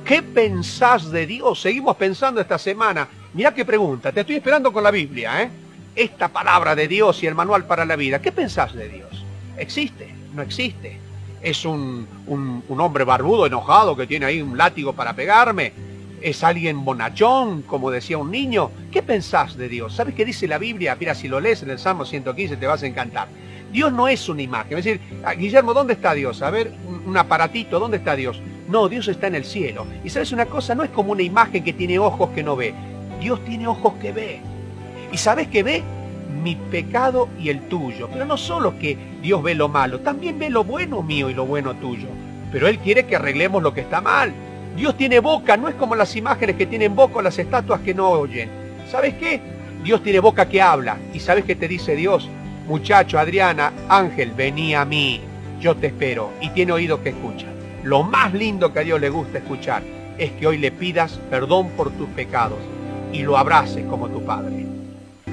¿Qué pensás de Dios? Seguimos pensando esta semana. Mirá qué pregunta, te estoy esperando con la Biblia, ¿eh? Esta palabra de Dios y el manual para la vida. ¿Qué pensás de Dios? ¿Existe? ¿No existe? ¿Es un hombre barbudo, enojado, que tiene ahí un látigo para pegarme? ¿Es alguien bonachón, como decía un niño? ¿Qué pensás de Dios? ¿Sabes qué dice la Biblia? Mira, si lo lees en el Salmo 115 te vas a encantar. Dios no es una imagen. Es decir, Guillermo, ¿dónde está Dios? A ver, un aparatito, ¿dónde está Dios? No, Dios está en el cielo. Y ¿sabes una cosa? No es como una imagen que tiene ojos que no ve. Dios tiene ojos que ve. ¿Y sabes qué ve? Mi pecado y el tuyo. Pero no solo que Dios ve lo malo, también ve lo bueno mío y lo bueno tuyo. Pero Él quiere que arreglemos lo que está mal. Dios tiene boca, no es como las imágenes que tienen boca o las estatuas que no oyen. ¿Sabes qué? Dios tiene boca que habla. ¿Y sabes qué te dice Dios? Muchacho, Adriana, Ángel, vení a mí. Yo te espero. Y tiene oído que escucha. Lo más lindo que a Dios le gusta escuchar es que hoy le pidas perdón por tus pecados y lo abraces como tu Padre.